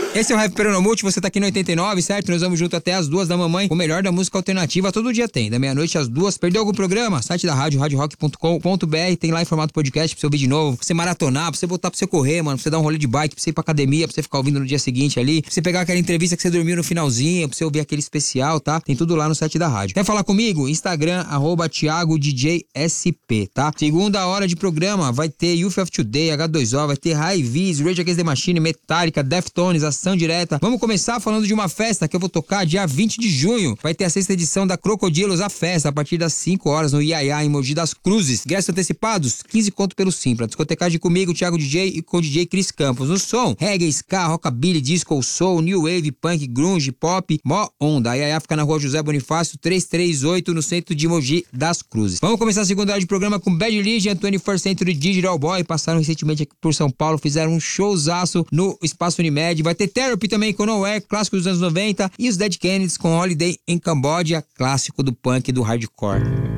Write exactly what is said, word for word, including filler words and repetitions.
Esse é o Rap Peronomulti, você tá aqui no oitenta e nove, certo? Nós vamos junto até as duas da mamãe. O melhor da música alternativa todo dia tem, da meia-noite às duas. Perdeu algum programa? Site da rádio, rádio rock ponto com ponto b r, tem lá em formato podcast pra você ouvir de novo, pra você maratonar, pra você botar pra você correr, mano, pra você dar um rolê de bike, pra você ir pra academia, pra você ficar ouvindo no dia seguinte ali, pra você pegar aquela entrevista que você dormiu no finalzinho, pra você ouvir aquele especial, tá? Tem tudo lá no site da rádio. Quer falar comigo? Instagram, arroba Thiago D J S P, tá? Segunda hora de programa, vai ter Youth of Today, H dois O, vai ter High Vis, Rage Against the Machine, Metallica, Deftones, Ação Direta. Vamos começar falando de uma festa que eu vou tocar dia vinte de junho. Vai ter a sexta edição da Crocodilos, a festa, a partir das cinco horas no Iaiá, em Mogi das Cruzes. Ingressos antecipados, quinze conto pelo Simpla. Discotecagem comigo, Thiago D J e com o D J Cris Campos. No som, reggae, ska, rockabilly, disco, soul, new wave, punk, grunge, pop, mó onda. A Iaiá fica na rua José Bonifácio, trezentos e trinta e oito, no centro de Mogi das Cruzes. Vamos começar a segunda hora de programa com Bad Religion, vinte e first Century Digital Boy. Passaram recentemente aqui por São Paulo, fizeram um showzaço no Espaço Unimed. Vai ter Therapy também com Nowhere, clássico dos anos noventa. E os Dead Kennedys com Holiday em Cambodia, clássico do punk e do hardcore.